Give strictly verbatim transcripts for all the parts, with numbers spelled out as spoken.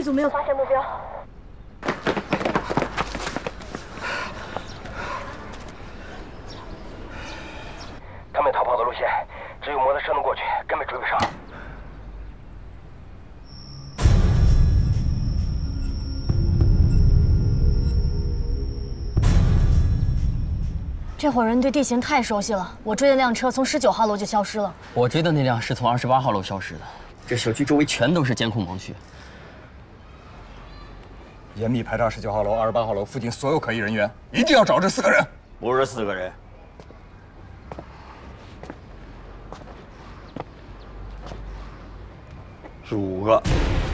组没有发现目标。 他们逃跑的路线只有摩托车能过去，根本追不上。 这伙人对地形太熟悉了，我追的那辆车从十九号楼就消失了。 我追的那辆是从二十八号楼消失的。这小区周围全都是监控盲区， 严密排查十九号楼、二十八号楼附近所有可疑人员，一定要找这四个人。 不是四个人，是五个。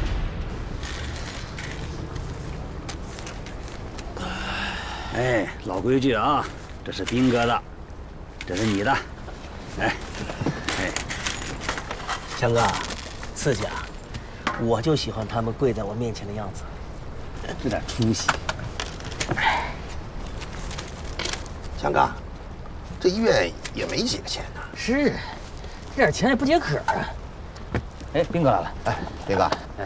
哎，老规矩啊，这是兵哥的，这是你的。哎，哎， 强哥，刺激啊！我就喜欢他们跪在我面前的样子， 这点出息。 强哥，这医院也没几个钱呢。 是，这点钱也不解渴啊。哎，兵哥来了。 哎，兵哥，哎，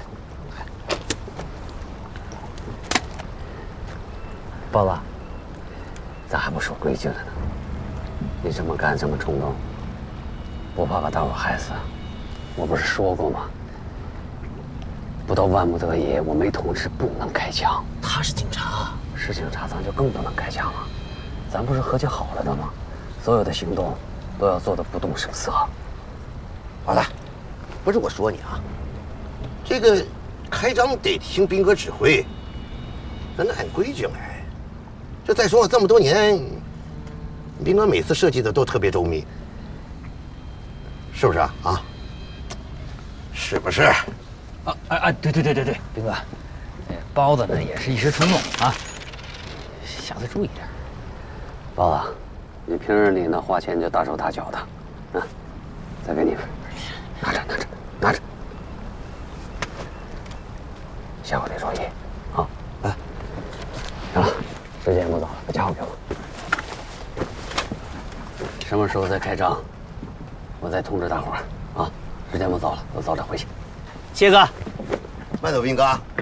包子，咋还不守规矩了呢？你这么干这么冲动，不怕把大伙害死？我不是说过吗？不到万不得已，我没通知不能开枪。 他是警察， 是警察，咱就更不能开枪了。咱不是和解好了的吗？所有的行动都要做得不动声色。 好了，不是我说你啊，这个开张得听兵哥指挥，咱得按规矩来。这再说这么多年，兵哥每次设计的都特别周密，是不是啊？啊，是不是？ 啊哎哎，对对对对对，兵哥，哎，包子呢也是一时冲动啊，下次注意点。 包子，你平日里呢花钱就大手大脚的，啊，再给你份，拿着拿着拿着，下回得注意，好，来，行了，时间不早了，把家伙给我。什么时候再开张，我再通知大伙儿啊。时间不早了，都早点回去。 谢哥， 慢走，兵哥啊。